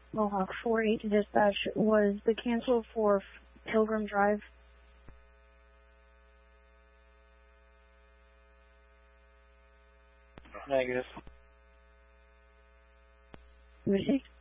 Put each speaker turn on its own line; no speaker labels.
Mohawk 48 to dispatch. Was the cancel for Pilgrim Drive?
Negative.
Received.